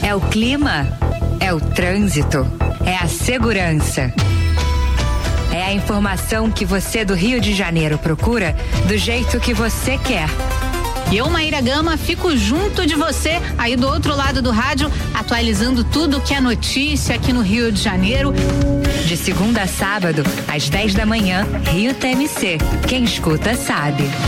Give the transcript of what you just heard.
É o clima, é o trânsito, é a segurança. É a informação que você do Rio de Janeiro procura do jeito que você quer. E eu, Maíra Gama, fico junto de você aí do outro lado do rádio, atualizando tudo que é notícia aqui no Rio de Janeiro. De segunda a sábado, às 10 da manhã, Rio TMC. Quem escuta sabe.